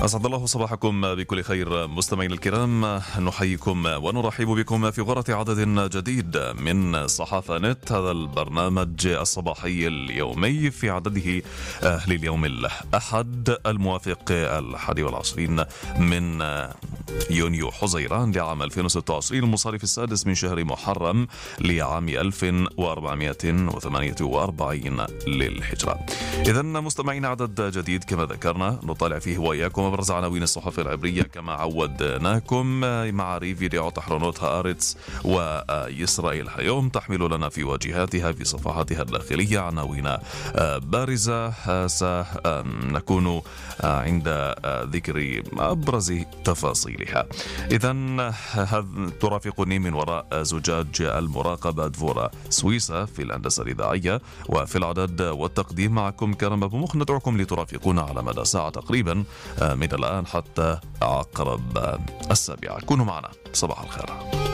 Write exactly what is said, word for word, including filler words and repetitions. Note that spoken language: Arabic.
أسعد الله صباحكم بكل خير مستمعينا الكرام، نحييكم ونرحب بكم في غرة عدد جديد من صحافة نت، هذا البرنامج الصباحي اليومي في عدده لليوم الأحد الموافق الحادي والعشرين من يونيو حزيران لعام ألفين وستة وعشرين المصارف السادس من شهر محرم لعام ألف وأربعمائة وثمانية وأربعين للهجرة. إذن مستمعين عدد جديد كما ذكرنا نطالع فيه وإياكم أبرز عناوين الصحف العبرية كما عودناكم مع ريفي دعوة أحرونوت هآرتس وإسرائيل اليوم تحمل لنا في واجهاتها في صفحاتها الداخلية عناوين بارزة. سنكون عند ذكر أبرز تفاصيلها. إذن ترافقني من وراء زجاج المراقبة دفورا سويسا في الهندسة الإذاعية وفي العدد والتقديم معكم كرم أبو مخ. ندعوكم لترافقونا على مدى ساعة تقريبا من الآن حتى عقرب السابعة. كونوا معنا، صباح الخير.